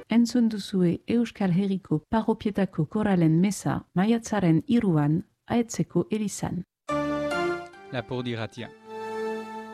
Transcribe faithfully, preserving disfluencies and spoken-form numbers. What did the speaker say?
entzun duzue Euskal Herriko Parropietako koralen meza maiatzaren hiruan Ahetzeko elizan. Lapurdi irratia.